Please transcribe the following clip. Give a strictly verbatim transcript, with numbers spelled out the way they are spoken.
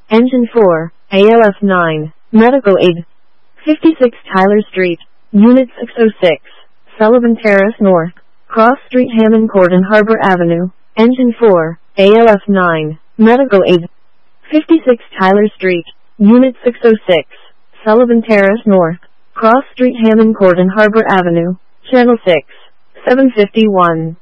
Engine four, A L F nine, Medical Aid. fifty-six Tyler Street, Unit six oh six, Sullivan Terrace North, Cross Street Hammond Court and Harbor Avenue. Engine four, A L F nine, Medical Aid. fifty-six Tyler Street, Unit six oh six, Sullivan Terrace North, Cross Street Hammond Court and Harbor Avenue. Channel six, seven fifty-one.